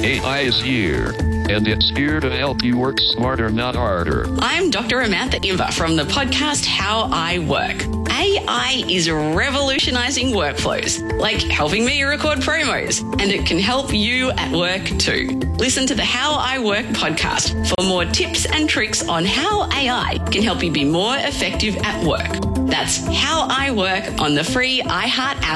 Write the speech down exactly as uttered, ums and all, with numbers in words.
A I is here, and it's here to help you work smarter, not harder. I'm Doctor Amantha Imber from the podcast How I Work. A I is revolutionizing workflows, like helping me record promos, and it can help you at work too. Listen to the How I Work podcast for more tips and tricks on how A I can help you be more effective at work. That's How I Work on the free iHeart app.